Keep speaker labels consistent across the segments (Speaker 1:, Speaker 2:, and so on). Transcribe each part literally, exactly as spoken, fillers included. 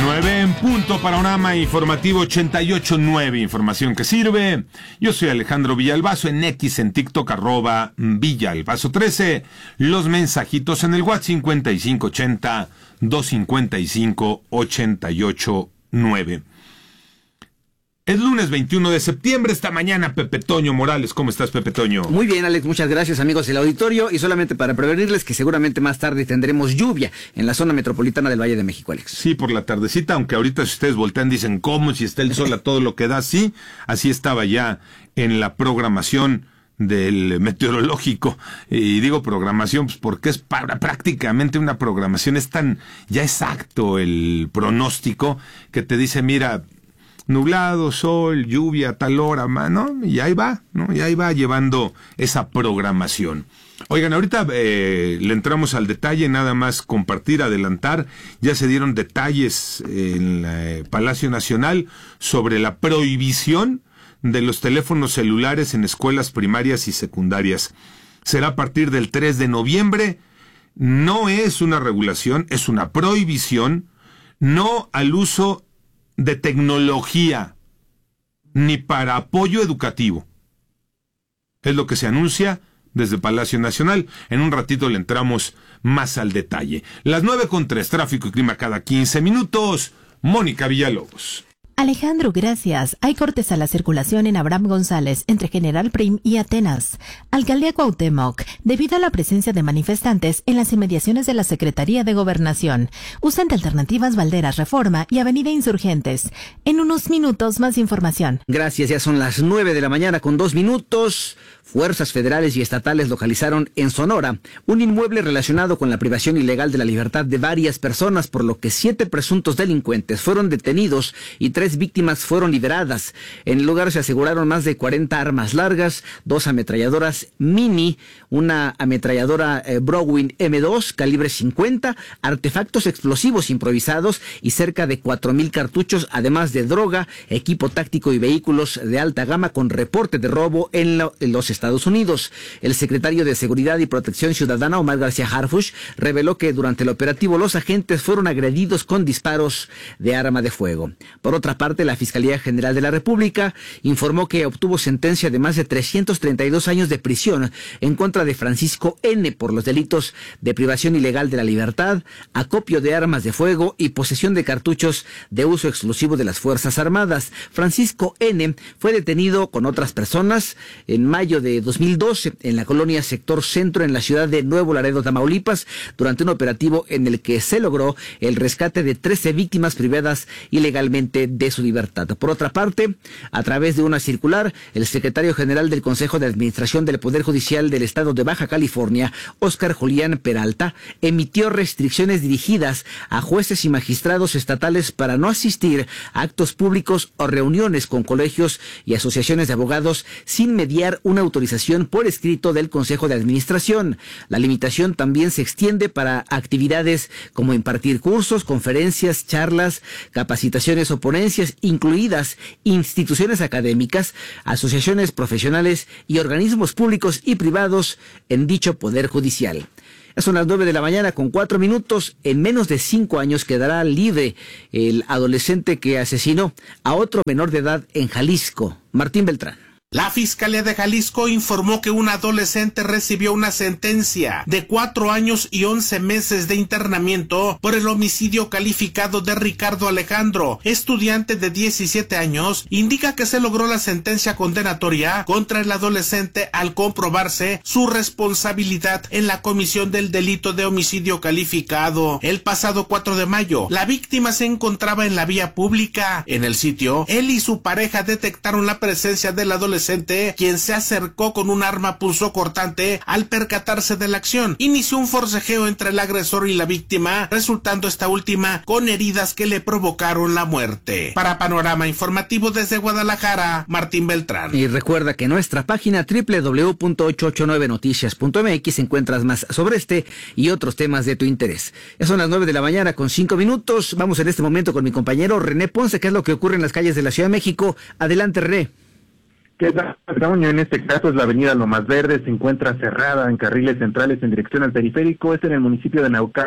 Speaker 1: nueve en punto, panorama informativo ochenta y ocho punto nueve, información que sirve. Yo soy Alejandro Villalbazo, en X, en TikTok, arroba Villalbazo trece. Los mensajitos en el WhatsApp cincuenta y cinco ochenta, doscientos cincuenta y cinco, ochenta y ocho nueve. Es lunes veintiuno de septiembre, esta mañana Pepe Toño Morales. ¿Cómo estás, Pepe Toño?
Speaker 2: Muy bien, Alex, muchas gracias, amigos del auditorio. Y solamente para prevenirles que seguramente más tarde tendremos lluvia en la zona metropolitana del Valle de México, Alex.
Speaker 1: Sí, por la tardecita, aunque ahorita si ustedes voltean dicen cómo, si está el sol a todo lo que da, sí, así estaba ya en la programación del meteorológico. Y digo programación pues porque es para, prácticamente una programación, es tan ya exacto el pronóstico que te dice, mira, nublado, sol, lluvia, tal hora, ¿no? Y ahí va, ¿no? Y ahí va llevando esa programación. Oigan, ahorita eh, le entramos al detalle, nada más compartir, adelantar. Ya se dieron detalles en el Palacio Nacional sobre la prohibición de los teléfonos celulares en escuelas primarias y secundarias. Será a partir del tres de noviembre. No es una regulación, es una prohibición, no al uso de tecnología, ni para apoyo educativo. Es lo que se anuncia desde Palacio Nacional. En un ratito le entramos más al detalle. Las nueve con tres, tráfico y clima cada quince minutos. Mónica Villalobos.
Speaker 3: Alejandro, gracias. Hay cortes a la circulación en Abraham González entre General Prim y Atenas. Alcaldía Cuauhtémoc, debido a la presencia de manifestantes en las inmediaciones de la Secretaría de Gobernación. Usan de alternativas Valderas Reforma y Avenida Insurgentes. En unos minutos más información.
Speaker 2: Gracias, ya son las nueve de la mañana con dos minutos. Fuerzas federales y estatales localizaron en Sonora un inmueble relacionado con la privación ilegal de la libertad de varias personas, por lo que siete presuntos delincuentes fueron detenidos y tres víctimas fueron liberadas. En el lugar se aseguraron más de cuarenta armas largas, dos ametralladoras Mini, una ametralladora eh, Browning eme dos calibre cincuenta, artefactos explosivos improvisados y cerca de cuatro mil cartuchos, además de droga, equipo táctico y vehículos de alta gama con reporte de robo en, lo, en los Estados Unidos. El secretario de Seguridad y Protección Ciudadana, Omar García Harfuch, reveló que durante el operativo los agentes fueron agredidos con disparos de arma de fuego. Por otra parte, la Fiscalía General de la República informó que obtuvo sentencia de más de trescientos treinta y dos años de prisión en contra de Francisco N. por los delitos de privación ilegal de la libertad, acopio de armas de fuego y posesión de cartuchos de uso exclusivo de las Fuerzas Armadas. Francisco N. fue detenido con otras personas en mayo de de dos mil doce en la colonia Sector Centro en la ciudad de Nuevo Laredo, Tamaulipas, durante un operativo en el que se logró el rescate de trece víctimas privadas ilegalmente de su libertad. Por otra parte, a través de una circular, el secretario general del Consejo de Administración del Poder Judicial del Estado de Baja California, Óscar Julián Peralta, emitió restricciones dirigidas a jueces y magistrados estatales para no asistir a actos públicos o reuniones con colegios y asociaciones de abogados sin mediar una autorización por escrito del Consejo de Administración. La limitación también se extiende para actividades como impartir cursos, conferencias, charlas, capacitaciones o ponencias, incluidas instituciones académicas, asociaciones profesionales y organismos públicos y privados en dicho Poder Judicial. Son las nueve de la mañana con cuatro minutos. En menos de cinco años quedará libre el adolescente que asesinó a otro menor de edad en Jalisco. Martín Beltrán.
Speaker 4: La Fiscalía de Jalisco informó que un adolescente recibió una sentencia de cuatro años y once meses de internamiento por el homicidio calificado de Ricardo Alejandro, estudiante de diecisiete años. Indica que se logró la sentencia condenatoria contra el adolescente al comprobarse su responsabilidad en la comisión del delito de homicidio calificado. El pasado cuatro de mayo, la víctima se encontraba en la vía pública. En el sitio, él y su pareja detectaron la presencia del adolescente, quien se acercó con un arma punzocortante. Al percatarse de la acción, inició un forcejeo entre el agresor y la víctima, resultando esta última con heridas que le provocaron la muerte. Para Panorama Informativo desde Guadalajara, Martín Beltrán.
Speaker 2: Y recuerda que en nuestra página doble u doble u doble u punto ochocientos ochenta y nueve noticias punto m x encuentras más sobre este y otros temas de tu interés. Ya son las nueve de la mañana con cinco minutos. Vamos en este momento con mi compañero René Ponce, qué es lo que ocurre en las calles de la Ciudad de México. Adelante, René.
Speaker 5: ¿Qué tal, Toño? En este caso es la avenida Lomas Verdes, se encuentra cerrada en carriles centrales en dirección al periférico, es en el municipio de Naucalpan,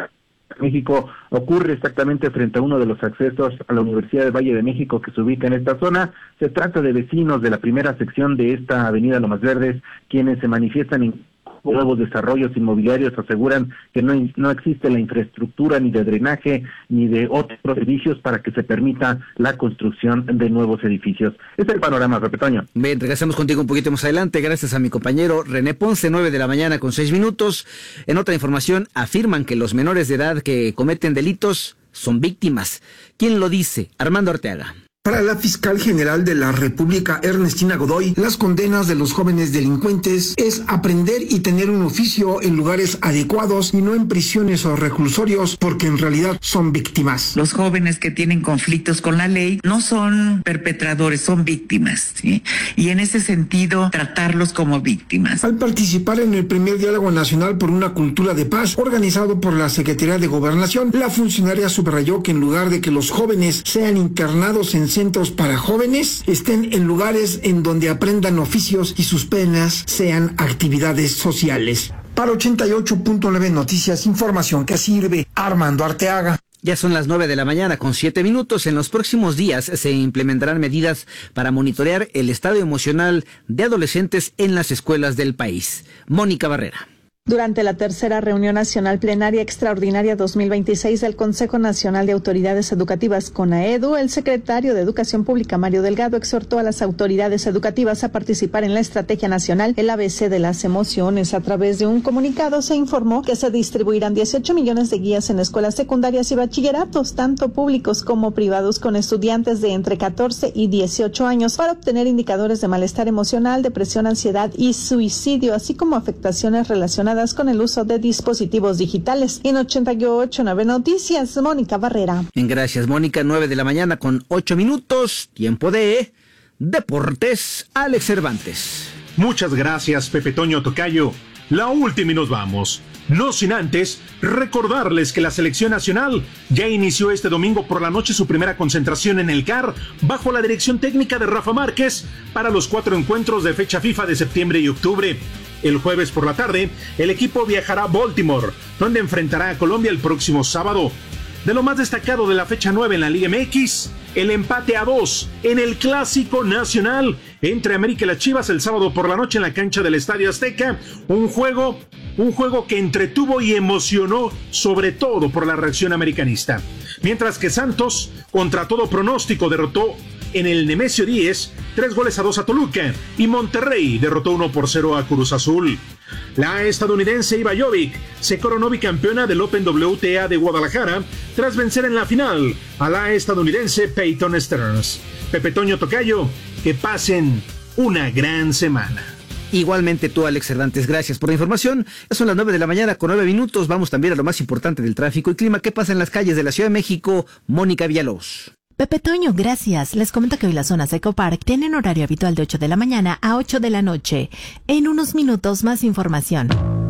Speaker 5: México ocurre exactamente frente a uno de los accesos a la Universidad del Valle de México que se ubica en esta zona. Se trata de vecinos de la primera sección de esta avenida Lomas Verdes, quienes se manifiestan en nuevos desarrollos inmobiliarios, aseguran que no, no existe la infraestructura ni de drenaje ni de otros servicios para que se permita la construcción de nuevos edificios. Este es el panorama, Pepe Toño.
Speaker 2: Bien, regresamos contigo un poquito más adelante, gracias a mi compañero René Ponce, nueve de la mañana con seis minutos. En otra información, afirman que los menores de edad que cometen delitos son víctimas. ¿Quién lo dice? Armando Arteaga.
Speaker 6: Para la fiscal general de la República, Ernestina Godoy, las condenas de los jóvenes delincuentes es aprender y tener un oficio en lugares adecuados y no en prisiones o reclusorios, porque en realidad son víctimas.
Speaker 7: Los jóvenes que tienen conflictos con la ley no son perpetradores, son víctimas, ¿sí? Y en ese sentido, tratarlos como víctimas.
Speaker 6: Al participar en el primer Diálogo Nacional por una Cultura de Paz, organizado por la Secretaría de Gobernación, la funcionaria subrayó que en lugar de que los jóvenes sean internados en centros para jóvenes, estén en lugares en donde aprendan oficios y sus penas sean actividades sociales. Para ochenta y ocho punto nueve Noticias, información que sirve. Armando Arteaga.
Speaker 2: Ya son las nueve de la mañana con siete minutos. En los próximos días se implementarán medidas para monitorear el estado emocional de adolescentes en las escuelas del país. Mónica Barrera.
Speaker 8: Durante la tercera reunión nacional plenaria extraordinaria dos mil veintiséis del Consejo Nacional de Autoridades Educativas CONAEDU, el secretario de Educación Pública Mario Delgado exhortó a las autoridades educativas a participar en la estrategia nacional El A B C de las emociones. A través de un comunicado se informó que se distribuirán dieciocho millones de guías en escuelas secundarias y bachilleratos, tanto públicos como privados, con estudiantes de entre catorce y dieciocho años para obtener indicadores de malestar emocional, depresión, ansiedad y suicidio, así como afectaciones relacionadas con el uso de dispositivos digitales. En ochenta y ocho punto nueve Noticias, Mónica Barrera.
Speaker 2: Gracias, Mónica. nueve de la mañana con ocho minutos. Tiempo de Deportes. Alex Cervantes.
Speaker 9: Muchas gracias, Pepe Toño Tocayo. La última y nos vamos. No sin antes recordarles que la selección nacional ya inició este domingo por la noche su primera concentración en el C A R bajo la dirección técnica de Rafa Márquez para los cuatro encuentros de fecha FIFA de septiembre y octubre. El jueves por la tarde, el equipo viajará a Baltimore, donde enfrentará a Colombia el próximo sábado. De lo más destacado de la fecha nueve en la Liga M X, el empate a dos en el Clásico Nacional entre América y las Chivas el sábado por la noche en la cancha del Estadio Azteca. Un juego, un juego que entretuvo y emocionó, sobre todo por la reacción americanista. Mientras que Santos, contra todo pronóstico, derrotó en el Nemesio diez, tres goles a dos a Toluca, y Monterrey derrotó uno por cero a Cruz Azul. La estadounidense Iva Jovic se coronó bicampeona del Open W T A de Guadalajara tras vencer en la final a la estadounidense Peyton Stearns. Pepe Toño Tocayo, que pasen una gran semana.
Speaker 2: Igualmente tú, Alex Cervantes, gracias por la información. Ya son las nueve de la mañana con nueve minutos. Vamos también a lo más importante del tráfico y clima. ¿Qué pasa en las calles de la Ciudad de México? Mónica Villalobos.
Speaker 3: Pepe Toño, gracias. Les comento que hoy las zonas de Ecopark tienen horario habitual de ocho de la mañana a ocho de la noche. En unos minutos más información.